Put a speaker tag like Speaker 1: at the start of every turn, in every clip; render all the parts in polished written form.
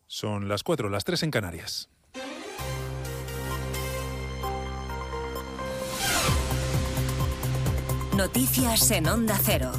Speaker 1: Son las 4, las 3 en Canarias.
Speaker 2: Noticias en Onda Cero.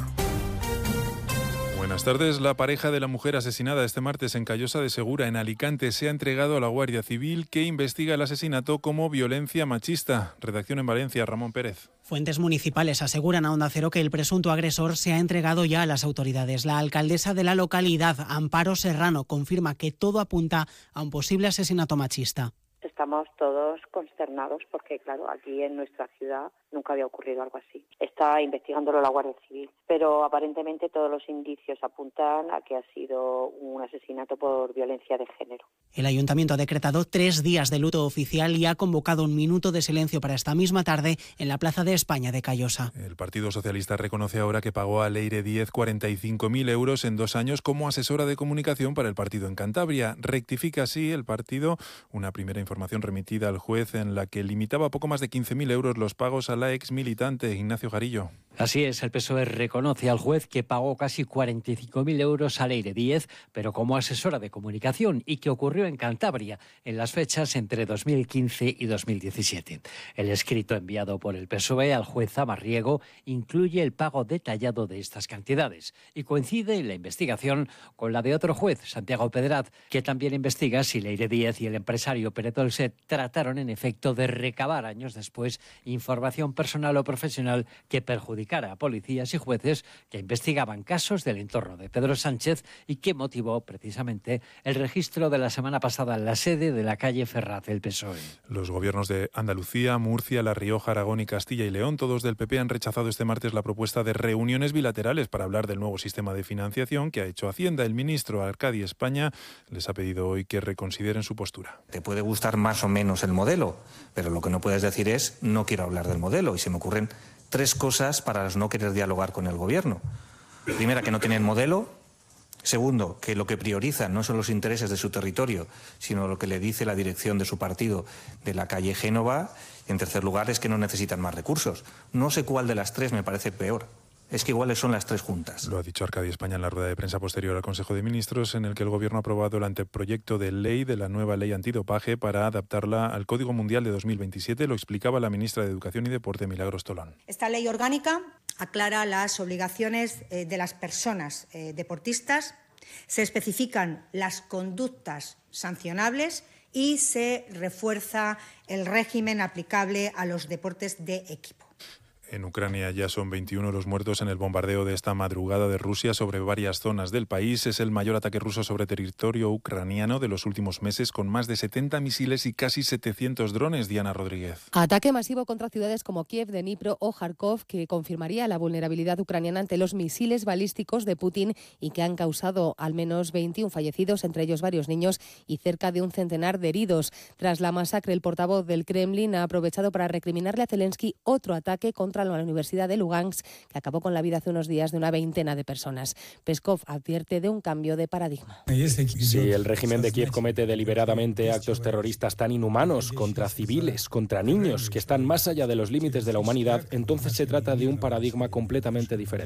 Speaker 1: Buenas tardes. La pareja de la mujer asesinada este martes en Callosa de Segura, en Alicante, se ha entregado a la Guardia Civil, que investiga el asesinato como violencia machista. Redacción en Valencia, Ramón Pérez.
Speaker 3: Fuentes municipales aseguran a Onda Cero que el presunto agresor se ha entregado ya a las autoridades. La alcaldesa de la localidad, Amparo Serrano, confirma que todo apunta a un posible asesinato machista.
Speaker 4: Estamos todos consternados porque, claro, aquí en nuestra ciudad nunca había ocurrido algo así. Está investigándolo la Guardia Civil, pero aparentemente todos los indicios apuntan a que ha sido un asesinato por violencia de género.
Speaker 3: El Ayuntamiento ha decretado 3 días de luto oficial y ha convocado un minuto de silencio para esta misma tarde en la Plaza de España de Callosa.
Speaker 1: El Partido Socialista reconoce ahora que pagó a Leire Díez 45.000 euros en 2 años como asesora de comunicación para el partido en Cantabria. Rectifica así el partido una primera información remitida al juez en la que limitaba a poco más de 15.000 euros los pagos a la ex militante. Ignacio Jarillo.
Speaker 5: Así es, el PSOE reconoce al juez que pagó casi 45.000 euros a Leire Díez, pero como asesora de comunicación, y que ocurrió en Cantabria en las fechas entre 2015 y 2017. El escrito enviado por el PSOE al juez Zamarriego incluye el pago detallado de estas cantidades y coincide en la investigación con la de otro juez, Santiago Pedraz, que también investiga si Leire Díez y el empresario Pere Dolcet trataron en efecto de recabar años después información personal o profesional que perjudicara a policías y jueces que investigaban casos del entorno de Pedro Sánchez y que motivó precisamente el registro de la semana pasada en la sede de la calle Ferraz del PSOE.
Speaker 1: Los gobiernos de Andalucía, Murcia, La Rioja, Aragón y Castilla y León, todos del PP, han rechazado este martes la propuesta de reuniones bilaterales para hablar del nuevo sistema de financiación que ha hecho Hacienda. El ministro Arcadi España les ha pedido hoy que reconsideren su postura.
Speaker 6: Te puede gustar más o menos el modelo, pero lo que no puedes decir es no quiero hablar del modelo, y se me ocurren 3 cosas para no querer dialogar con el gobierno. Primera, que no tienen modelo. Segundo, que lo que priorizan no son los intereses de su territorio, sino lo que le dice la dirección de su partido de la calle Génova. Y en tercer lugar, es que no necesitan más recursos. No sé cuál de las 3 me parece peor. Es que iguales son las 3 juntas.
Speaker 1: Lo ha dicho Arcadi España en la rueda de prensa posterior al Consejo de Ministros, en el que el Gobierno ha aprobado el anteproyecto de ley de la nueva ley antidopaje para adaptarla al Código Mundial de 2027. Lo explicaba la ministra de Educación y Deporte, Milagros Tolón.
Speaker 7: Esta ley orgánica aclara las obligaciones de las personas deportistas, se especifican las conductas sancionables y se refuerza el régimen aplicable a los deportes de equipo.
Speaker 1: En Ucrania ya son 21 los muertos en el bombardeo de esta madrugada de Rusia sobre varias zonas del país. Es el mayor ataque ruso sobre territorio ucraniano de los últimos meses, con más de 70 misiles y casi 700 drones. Diana Rodríguez.
Speaker 8: Ataque masivo contra ciudades como Kiev, Dnipro o Kharkov, que confirmaría la vulnerabilidad ucraniana ante los misiles balísticos de Putin y que han causado al menos 21 fallecidos, entre ellos varios niños, y cerca de un centenar de heridos. Tras la masacre, el portavoz del Kremlin ha aprovechado para recriminarle a Zelensky otro ataque contra la Universidad de Lugansk, que acabó con la vida hace unos días de una veintena de personas. Peskov advierte de un cambio de paradigma.
Speaker 9: Si el régimen de Kiev comete deliberadamente actos terroristas tan inhumanos contra civiles, contra niños, que están más allá de los límites de la humanidad, entonces se trata de un paradigma completamente diferente.